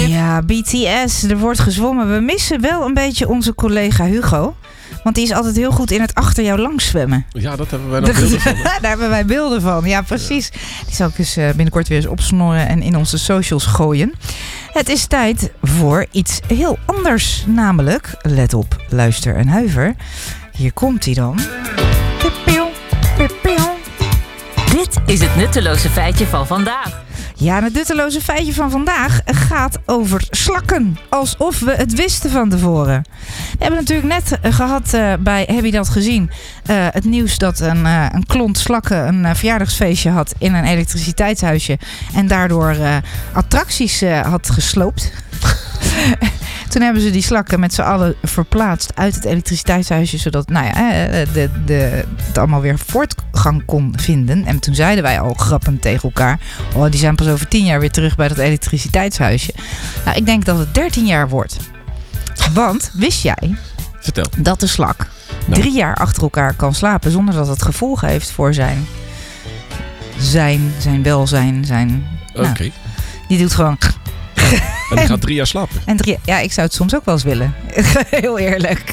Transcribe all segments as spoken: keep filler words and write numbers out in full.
dit? Ja, B T S, er wordt gezwommen. We missen wel een beetje onze collega Hugo. Want die is altijd heel goed in het achter jou langs zwemmen. Ja, dat hebben wij nog beelden van. Daar hebben wij beelden van, ja precies. Die zal ik dus binnenkort weer eens opsnorren en in onze socials gooien. Het is tijd voor iets heel anders. Namelijk, let op, luister en huiver. Hier komt hij dan. Pipion, pipion. Dit is het nutteloze feitje van vandaag. Ja, het nutteloze feitje van vandaag gaat over slakken. Alsof we het wisten van tevoren. We hebben natuurlijk net uh, gehad uh, bij, heb je dat gezien? Uh, het nieuws dat een, uh, een klont slakken een uh, verjaardagsfeestje had in een elektriciteitshuisje. En daardoor uh, attracties uh, had gesloopt. Toen hebben ze die slakken met z'n allen verplaatst uit het elektriciteitshuisje. Zodat nou ja, de, de, het allemaal weer voortgang kon vinden. En toen zeiden wij al grappend tegen elkaar. Oh, die zijn pas over tien jaar weer terug bij dat elektriciteitshuisje. Nou, ik denk dat het dertien jaar wordt. Want, wist jij Vertel. dat de slak nou. drie jaar achter elkaar kan slapen zonder dat het gevolgen heeft voor zijn, zijn, zijn welzijn, zijn... Oké. Nou, die doet gewoon... En die gaat drie jaar slapen. En drie, ja, ik zou het soms ook wel eens willen. Heel eerlijk.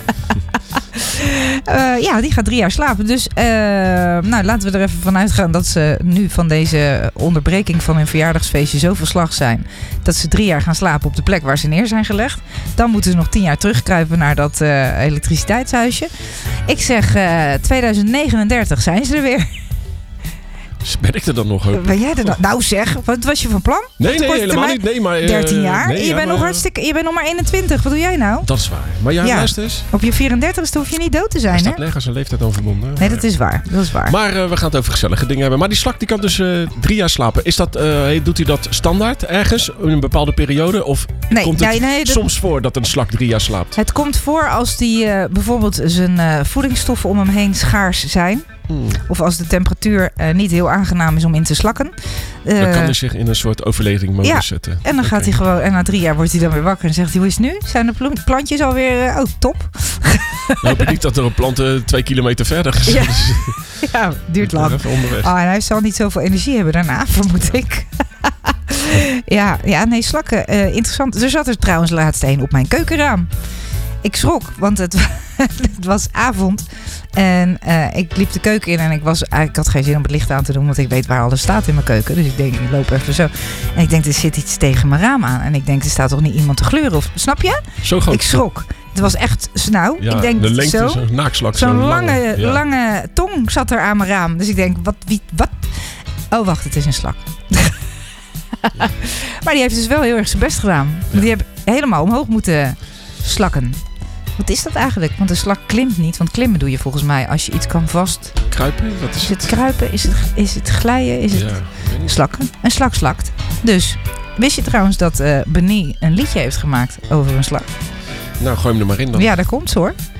uh, ja, die gaat drie jaar slapen. Dus uh, nou, laten we er even van uitgaan dat ze nu van deze onderbreking van hun verjaardagsfeestje zo verslag zijn. Dat ze drie jaar gaan slapen op de plek waar ze neer zijn gelegd. Dan moeten ze nog tien jaar terugkruipen naar dat uh, elektriciteitshuisje. Ik zeg uh, tweeduizend negenendertig zijn ze er weer. Ben ik er dan nog ook? Ben jij er dan? Nou zeg, wat was je van plan? Nee, nee, helemaal niet. Nee, maar, uh, dertien jaar? Nee, je, ja, bent maar, nog hartstikke, je bent nog maar eenentwintig. Wat doe jij nou? Dat is waar. Maar ja, Ja. luister eens. Op je vierendertigste hoef je niet dood te Er zijn, hè? staat nergens een leeftijd aan verbonden. Nee, dat is waar. Dat is waar. Maar uh, we gaan het over gezellige dingen hebben. Maar die slak die kan dus uh, drie jaar slapen. Is dat, uh, doet hij dat standaard ergens in een bepaalde periode? Of Nee, komt het nee, nee, dat- soms voor dat een slak drie jaar slaapt? Het komt voor als die uh, bijvoorbeeld zijn uh, voedingsstoffen om hem heen schaars zijn. Hmm. Of als de temperatuur uh, niet heel aangenaam is om in te slakken. Uh, Dan kan hij zich in een soort overlevingmodus ja, zetten. En dan Oké. gaat hij gewoon, en na drie jaar wordt hij dan weer wakker en zegt hij: hoe is het nu? Zijn de pl- plantjes alweer, uh, oh top. Dan hoop ik niet dat er een plant uh, twee kilometer verder is. Ja. Ja, duurt lang. Even onderweg. Oh, en hij zal niet zoveel energie hebben daarna, vermoed ik. ja, ja, nee, slakken, uh, interessant. Er zat er trouwens laatst een op mijn keukenraam. Ik schrok, want het, het was avond. En uh, ik liep de keuken in en ik, was, ik had geen zin om het licht aan te doen, want ik weet waar alles staat in mijn keuken. Dus ik denk, ik loop even zo. En ik denk, er zit iets tegen mijn raam aan. En ik denk, er staat toch niet iemand te gleuren? Of, snap je? Zo groot. Ik schrok. Het was echt, nou, Ja, ik denk de lengte zo. is een naakslak. Zo'n lange, ja. lange tong zat er aan mijn raam. Dus ik denk, wat, wie, wat? Oh, wacht, het is een slak. Maar die heeft dus wel heel erg zijn best gedaan. Ja. Die heeft helemaal omhoog moeten slakken. Wat is dat eigenlijk? Want een slak klimt niet. Want klimmen doe je volgens mij als je iets kan vast... Kruipen? Wat is Is het kruipen? Is het, is het glijden? Is het Ja, weet niet. slakken? Een slak slakt. Dus, wist je trouwens dat uh, Benie een liedje heeft gemaakt over een slak? Nou, gooi hem er maar in dan. Ja, daar komt ze hoor.